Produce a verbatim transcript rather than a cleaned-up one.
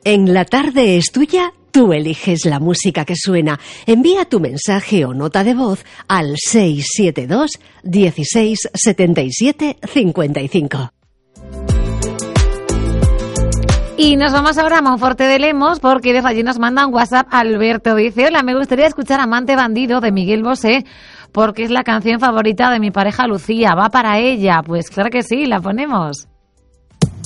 En La Tarde es Tuya, tú eliges la música que suena. Envía tu mensaje o nota de voz al seis siete dos, dieciséis, setenta y siete, cincuenta y cinco. Y nos vamos ahora a Monforte de Lemos porque desde allí nos manda un WhatsApp Alberto. Dice: hola, me gustaría escuchar Amante Bandido de Miguel Bosé porque es la canción favorita de mi pareja Lucía. Va para ella. Pues claro que sí, la ponemos.